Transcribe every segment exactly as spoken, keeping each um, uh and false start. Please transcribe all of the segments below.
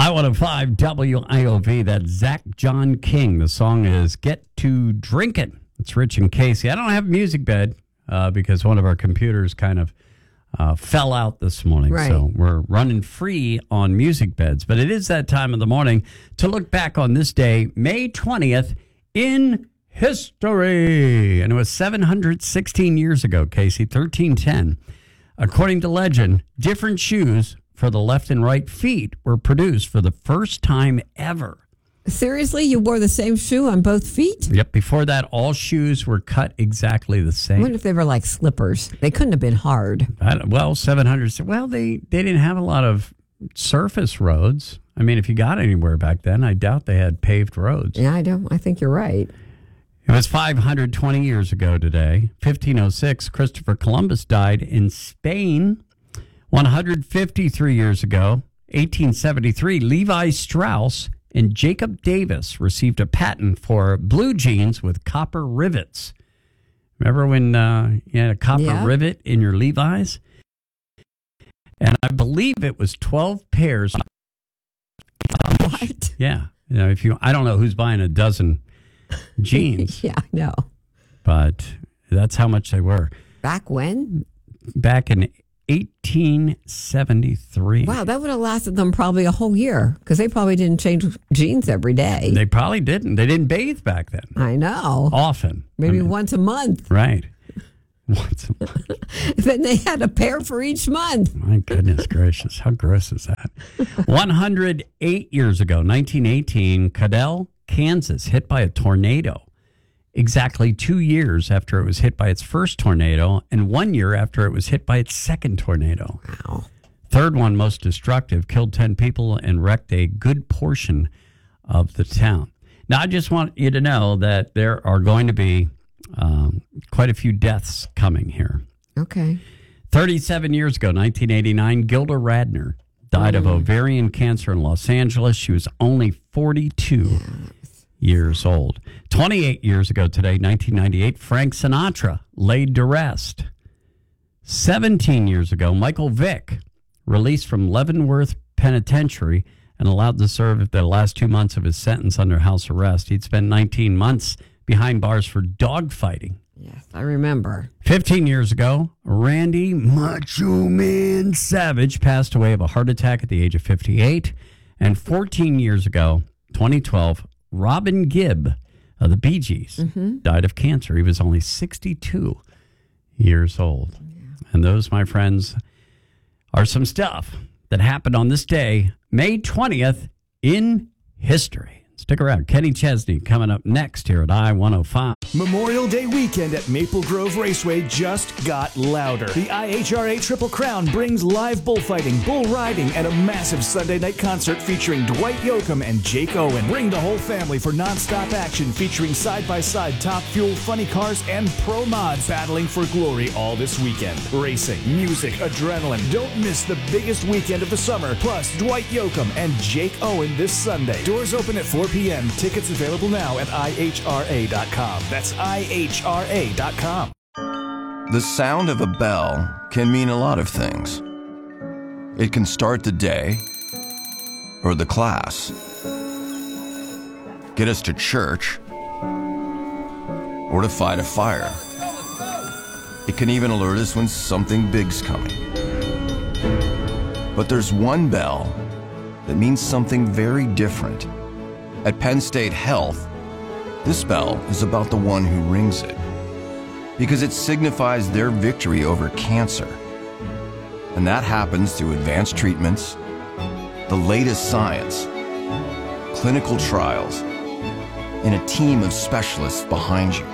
I one oh five W I O V. That's Zach John King. The song is Get to Drinkin'. It's Rich and Casey. I don't have a music bed uh, because one of our computers kind of uh, fell out this morning. Right. So we're running free on music beds. But it is that time of the morning to look back on this day, May twentieth, in history. And it was seven hundred sixteen years ago, Casey, thirteen ten. According to legend, different shoes for the left and right feet were produced for the first time ever. Seriously? You wore the same shoe on both feet? Yep. Before that, all shoes were cut exactly the same. What if they were like slippers? They couldn't have been hard. I don't, well, seven hundred. Well, they, they didn't have a lot of surface roads. I mean, if you got anywhere back then, I doubt they had paved roads. Yeah, I don't. I think you're right. It was five hundred twenty years ago today. fifteen oh six, Christopher Columbus died in Spain. one hundred fifty-three years ago, eighteen seventy-three, Levi Strauss and Jacob Davis received a patent for blue jeans with copper rivets. Remember when uh, you had a copper yeah. rivet in your Levi's? And I believe it was twelve pairs. What? Yeah. You know, if you, I don't know who's buying a dozen jeans. Yeah, I know. But that's how much they were. Back when? Back in eighteen seventy-three. Wow, that would have lasted them probably a whole year because they probably didn't change jeans every day. They probably didn't. They didn't bathe back then. I know. Often. Maybe I mean, once a month. Right. Once a month. Then they had a pair for each month. My goodness gracious. How gross is that? one hundred eight years ago, nineteen eighteen, Cadell, Kansas, hit by a tornado. Exactly two years after it was hit by its first tornado and one year after it was hit by its second tornado. Wow. Third one, most destructive, killed ten people and wrecked a good portion of the town. Now, I just want you to know that there are going to be um, quite a few deaths coming here. Okay. thirty-seven years ago, nineteen eighty-nine, Gilda Radner died mm. of ovarian cancer in Los Angeles. She was only forty-two. Yeah. Years old. twenty-eight years ago today, nineteen ninety-eight, Frank Sinatra laid to rest. seventeen years ago, Michael Vick, released from Leavenworth Penitentiary and allowed to serve the last two months of his sentence under house arrest. He'd spent nineteen months behind bars for dogfighting. Yes, I remember. fifteen years ago, Randy Macho Man Savage passed away of a heart attack at the age of fifty-eight. And fourteen years ago, twenty twelve, Robin Gibb of the Bee Gees mm-hmm. died of cancer. He was only sixty-two years old. Yeah. And those, my friends, are some stuff that happened on this day, May twentieth, in history. Stick around. Kenny Chesney coming up next here at I one oh five. Memorial Day weekend at Maple Grove Raceway just got louder. The I H R A Triple Crown brings live bullfighting, bull riding, and a massive Sunday night concert featuring Dwight Yoakam and Jake Owen. Bring the whole family for nonstop action featuring side-by-side Top Fuel, funny cars, and pro mods battling for glory all this weekend. Racing, music, adrenaline. Don't miss the biggest weekend of the summer. Plus, Dwight Yoakam and Jake Owen this Sunday. Doors open at four p.m. Tickets available now at I H R A dot com. That's I H R A dot com. The sound of a bell can mean a lot of things. It can start the day or the class, get us to church, or to fight a fire. It can even alert us when something big's coming. But there's one bell that means something very different. At Penn State Health, this bell is about the one who rings it, because it signifies their victory over cancer. And that happens through advanced treatments, the latest science, clinical trials, and a team of specialists behind you.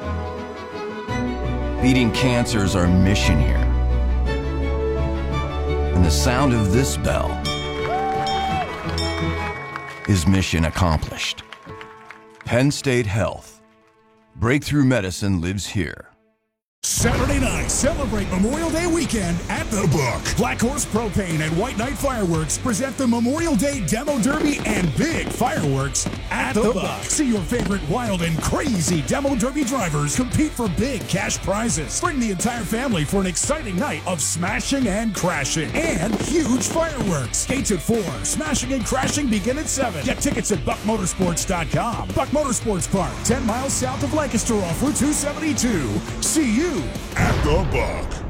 Beating cancer is our mission here. And the sound of this bell is mission accomplished. Penn State Health. Breakthrough medicine lives here. Saturday night, celebrate Memorial Day weekend at The Book. Black Horse Propane and White Knight Fireworks present the Memorial Day Demo Derby and Big Fireworks at The Buck. See your favorite wild and crazy Demo Derby drivers compete for big cash prizes. Bring the entire family for an exciting night of smashing and crashing and huge fireworks. Gates at four. Smashing and crashing begin at seven. Get tickets at buck motorsports dot com. Buck Motorsports Park, ten miles south of Lancaster off Route two seventy-two. See you at The Buck.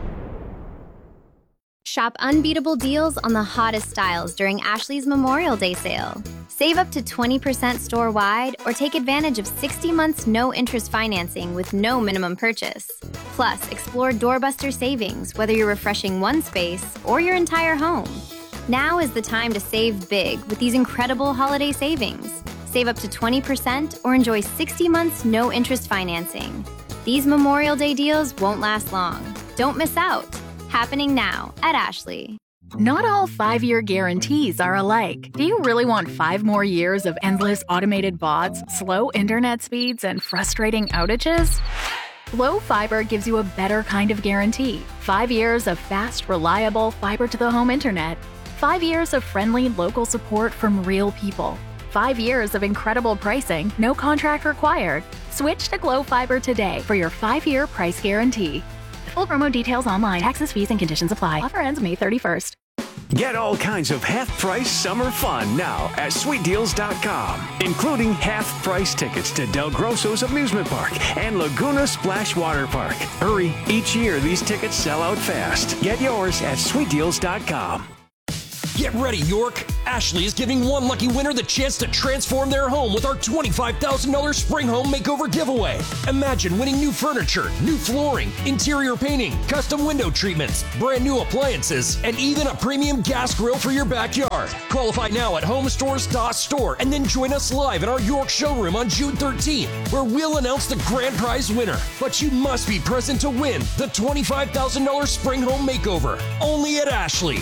Shop unbeatable deals on the hottest styles during Ashley's Memorial Day sale. Save up to twenty percent store-wide or take advantage of sixty months no-interest financing with no minimum purchase. Plus, explore doorbuster savings, whether you're refreshing one space or your entire home. Now is the time to save big with these incredible holiday savings. Save up to twenty percent or enjoy sixty months no-interest financing. These Memorial Day deals won't last long. Don't miss out. Happening now at Ashley. Not all five-year guarantees are alike. Do you really want five more years of endless automated bots, slow internet speeds, and frustrating outages? Glow Fiber gives you a better kind of guarantee. Five years of fast, reliable fiber-to-the-home internet. Five years of friendly local support from real people. Five years of incredible pricing, no contract required. Switch to Glow Fiber today for your five-year price guarantee. Full promo details online. Taxes, fees, and conditions apply. Offer ends May thirty-first. Get all kinds of half-price summer fun now at sweet deals dot com, including half-price tickets to Del Grosso's amusement park and Laguna Splash Water Park. Hurry, each year these tickets sell out fast. Get yours at sweet deals dot com. Get ready, York! Ashley is giving one lucky winner the chance to transform their home with our twenty-five thousand dollars Spring Home Makeover giveaway. Imagine winning new furniture, new flooring, interior painting, custom window treatments, brand new appliances, and even a premium gas grill for your backyard. Qualify now at home stores dot store and then join us live in our York showroom on June thirteenth, where we'll announce the grand prize winner. But you must be present to win the twenty-five thousand dollars Spring Home Makeover, only at Ashley.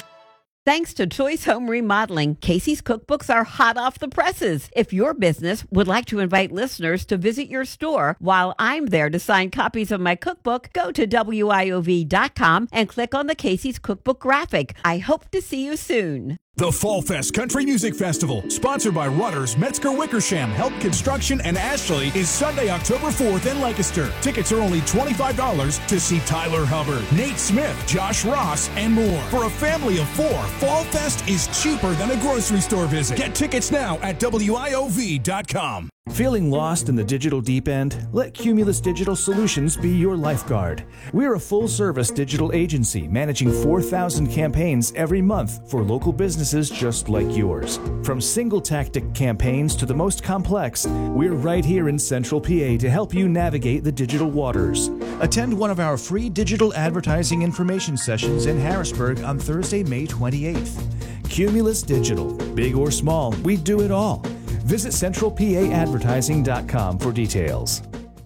Thanks to Choice Home Remodeling, Casey's cookbooks are hot off the presses. If your business would like to invite listeners to visit your store while I'm there to sign copies of my cookbook, go to W I O V dot com and click on the Casey's Cookbook graphic. I hope to see you soon. The Fall Fest Country Music Festival, sponsored by Rudders, Metzger Wickersham, Help Construction, and Ashley, is Sunday, October fourth in Lancaster. Tickets are only twenty-five dollars to see Tyler Hubbard, Nate Smith, Josh Ross, and more. For a family of four, Fall Fest is cheaper than a grocery store visit. Get tickets now at W I O V dot com. Feeling lost in the digital deep end? Let Cumulus Digital Solutions be your lifeguard. We're a full-service digital agency managing four thousand campaigns every month for local businesses just like yours. From single-tactic campaigns to the most complex, we're right here in Central P A to help you navigate the digital waters. Attend one of our free digital advertising information sessions in Harrisburg on Thursday, May twenty-eighth. Cumulus Digital. Big or small, we do it all. Visit central p a advertising dot com for details.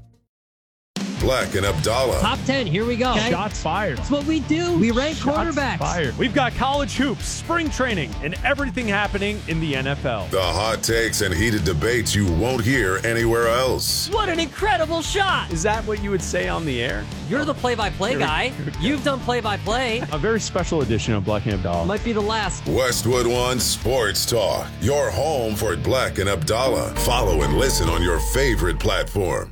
Black and Abdallah. Top ten, here we go. Okay. Shots fired. That's what we do. We rank Shots quarterbacks. Fired. We've got college hoops, spring training, and everything happening in the N F L. The hot takes and heated debates you won't hear anywhere else. What an incredible shot. Is that what you would say on the air? You're the play-by-play guy. You've done play-by-play. A very special edition of Black and Abdallah. Might be the last. Westwood One Sports Talk. Your home for Black and Abdallah. Follow and listen on your favorite platform.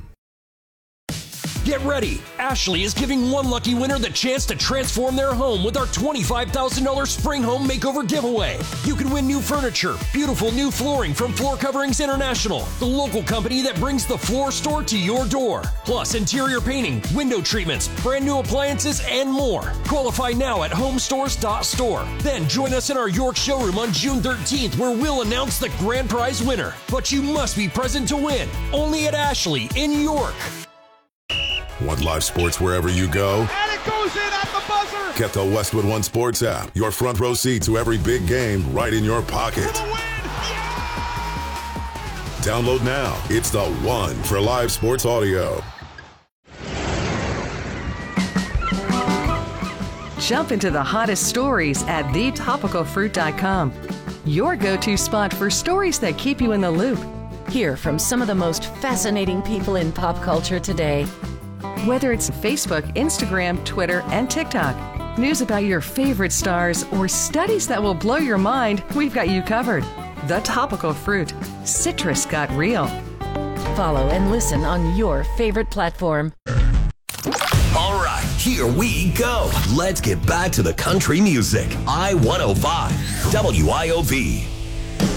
Get ready! Ashley is giving one lucky winner the chance to transform their home with our twenty-five thousand dollars Spring Home Makeover giveaway. You can win new furniture, beautiful new flooring from Floor Coverings International, the local company that brings the floor store to your door. Plus interior painting, window treatments, brand new appliances, and more. Qualify now at home stores dot store. Then join us in our York showroom on June thirteenth, where we'll announce the grand prize winner. But you must be present to win. Only at Ashley in York. Want live sports wherever you go? And it goes in at the buzzer! Get the Westwood One Sports app. Your front row seat to every big game right in your pocket. For the win! Yeah! Download now. It's the one for live sports audio. Jump into the hottest stories at the topical fruit dot com. Your go-to spot for stories that keep you in the loop. Hear from some of the most fascinating people in pop culture today. Whether it's Facebook, Instagram, Twitter, and TikTok, news about your favorite stars, or studies that will blow your mind, we've got you covered. The Topical Fruit. Citrus got real. Follow and listen on your favorite platform. All right, here we go. Let's get back to the country music. I one oh five W I O V.